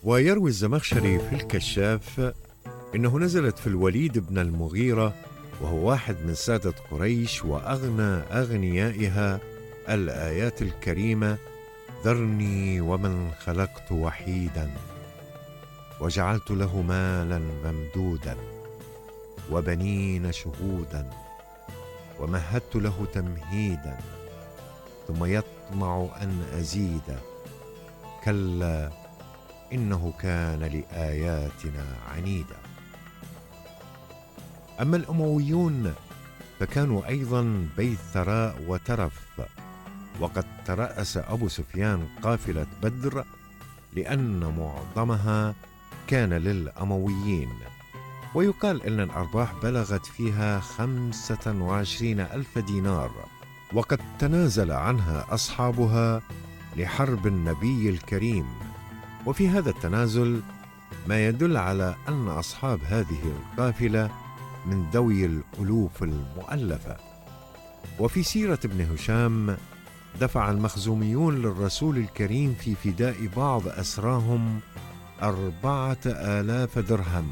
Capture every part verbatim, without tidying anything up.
ويروي الزمخشري في الكشاف إنه نزلت في الوليد بن المغيرة وهو واحد من سادة قريش وأغنى أغنيائها الآيات الكريمة: ذرني ومن خلقت وحيدا وجعلت له مالا ممدودا وبنين شهودا ومهدت له تمهيدا ثم يطمع أن أزيد كلا إنه كان لآياتنا عنيدا. أما الأمويون فكانوا أيضا بيت ثراء وترف، وقد ترأس أبو سفيان قافلة بدر لأن معظمها كان للأمويين، ويقال إن الأرباح بلغت فيها خمسة وعشرين ألف دينار، وقد تنازل عنها أصحابها لحرب النبي الكريم. وفي هذا التنازل ما يدل على أن أصحاب هذه القافلة من ذوي الألوف المؤلفة. وفي سيرة ابن هشام دفع المخزوميون للرسول الكريم في فداء بعض أسراهم أربعة آلاف درهم،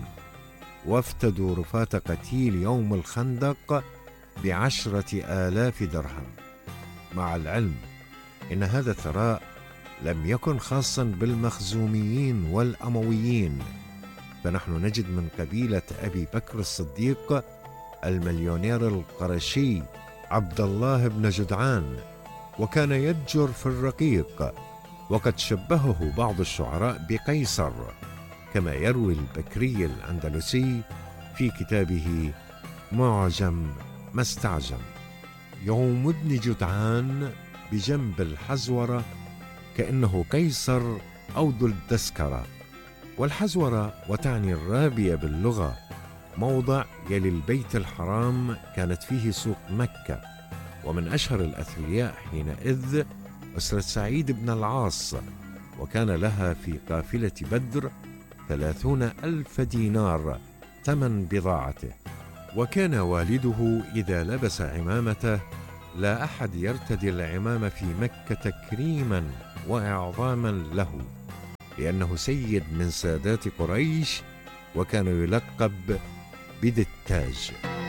وافتدوا رفاة قتيل يوم الخندق بعشرة آلاف درهم، مع العلم إن هذا الثراء لم يكن خاصا بالمخزوميين والأمويين، فنحن نجد من قبيلة أبي بكر الصديق المليونير القرشي عبد الله بن جدعان، وكان يتجر في الرقيق، وقد شبهه بعض الشعراء بقيصر، كما يروي البكري الأندلسي في كتابه معجم ما استعجم: يوم ابن جدعان بجنب الحزورة كأنه قيصر أو ذو الدسكرة. والحزورة وتعني الرابية باللغة موضع يلي البيت الحرام كانت فيه سوق مكة، ومن أشهر الأثرياء حينئذ أسرة سعيد بن العاص، وكان لها في قافلة بدر ثلاثون ألف دينار ثمن بضاعته. وكان والده إذا لبس عمامته لا أحد يرتدي العمامة في مكة تكريما وإعظاما له، لأنه سيد من سادات قريش، وكان يلقب بذي التاج.